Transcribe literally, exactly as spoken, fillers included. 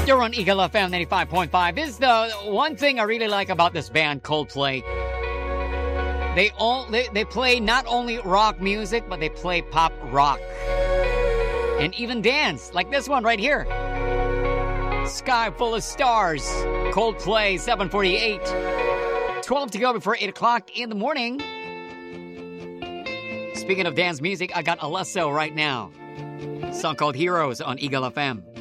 You're on Eagle F M ninety-five point five. This is the one thing I really like about this band, Coldplay. They all they, they play not only rock music, but they play pop rock. And even dance, like this one right here. Sky Full of Stars. Coldplay, seven forty-eight. twelve to go before eight o'clock in the morning. Speaking of dance music, I got Alesso right now. Song called Heroes on Eagle F M.